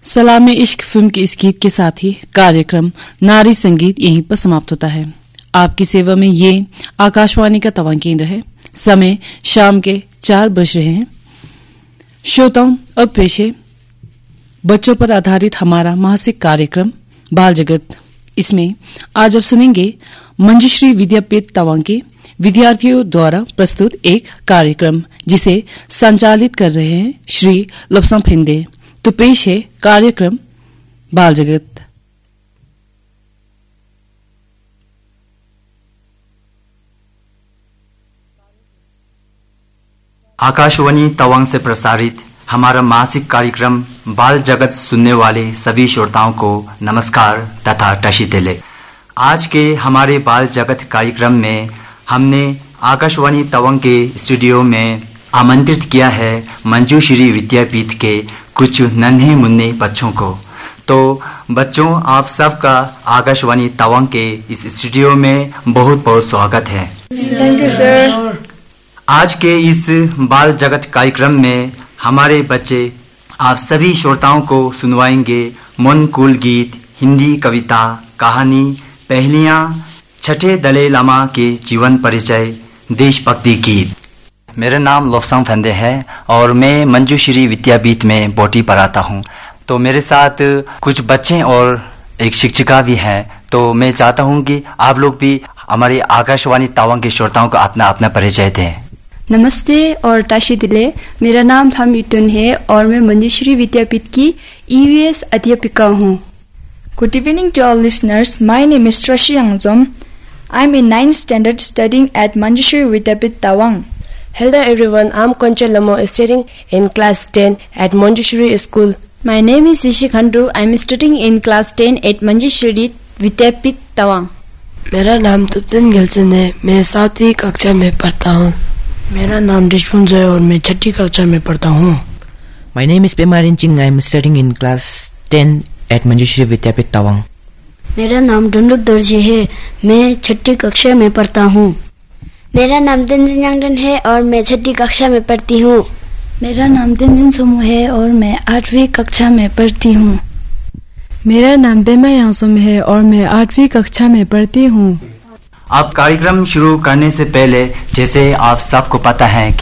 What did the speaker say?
सलामी इश्क फिल्म के इस गीत के साथ ही कार्यक्रम नारी संगीत यहीं पर समाप्त होता है। आपकी सेवा में ये आकाशवाणी का तवांग केंद्र है। समय शाम के 4 बज रहे हैं। श्रोताओं, अब पेश है बच्चों पर आधारित हमारा मासिक कार्यक्रम बाल जगत। इसमें आज आप सुनेंगे मंजूश्री विद्यापीठ तवांग के विद्यार्थियों द्वारा प्रस्तुत एक कार्यक्रम जिसे संचालित कर रहे हैं श्री लोब्सांग फेंदे। तो पेश है कार्यक्रम बाल जगत। आकाशवाणी तवांग से प्रसारित हमारा मासिक कार्यक्रम बाल जगत सुनने वाले सभी श्रोताओं को नमस्कार तथा टशीतेले। आज के हमारे बाल जगत कार्यक्रम में हमने आकाशवाणी तवांग के स्टूडियो में आमंत्रित किया है मंजूश्री विद्यापीठ के कुछ नन्हे मुन्ने बच्चों को। तो बच्चों, आप सबका आकाशवाणी तवांग के इस स्टूडियो में बहुत बहुत स्वागत है। Thank you sir. आज के इस बाल जगत कार्यक्रम में हमारे बच्चे आप सभी श्रोताओं को सुनवाएंगे मन कूल गीत, हिंदी कविता, कहानी, पहेलियां, छठे दलाई लामा के जीवन परिचय, देशभक्ति गीत। मेरा नाम लोब्सांग फेंदे है और मैं मंजूश्री विद्यापीठ में बोटी पढ़ाता हूँ। तो मेरे साथ कुछ बच्चे और एक शिक्षिका भी हैं। तो मैं चाहता हूँ कि आप लोग भी हमारे आकाशवाणी तवांग के श्रोताओं को अपना अपना परिचय दें। नमस्ते और टाशीदिले, मेरा नाम थाम युतुन है और मैं मंजूश्री विद्यापीठ की EVS अध्यापिका हूँ। Good evening to all listeners. My name is Trashi Angzom. I'm in 9th standard studying at Manjushri Vidyapith Tawang. Hello everyone, I'm Concha Lamo studying in class 10 at Manjushri School. My name is Ishi Khandu. I'm studying in class 10 at Manjushri Vidyapith Tawang. मेरा नाम तुप्तन गिलसन है। मैं 7वीं कक्षा में पढ़ता हूँ। मेरा नाम डिशपुंज है और मैं 6ठी कक्षा में पढ़ता हूँ। My name is Pemarin Ching. I'm studying in class 10 at Manjushri Vidyapith Tawang. मेरा नाम डुंडुक दर्जी है। मैं 6ठी कक्षा में पढ़ता हूँ। मेरा नाम तेंजिन यांगडन है और मैं 6ठी कक्षा में पढ़ती हूँ। मेरा नाम तेंजिन सोमू है और मैं 8वीं कक्षा में पढ़ती हूँ। मेरा नाम पेमा यांगसोम है और मैं 8वीं कक्षा में पढ़ती हूँ। अब कार्यक्रम शुरू करने से पहले जैसे आप सबको पता है कि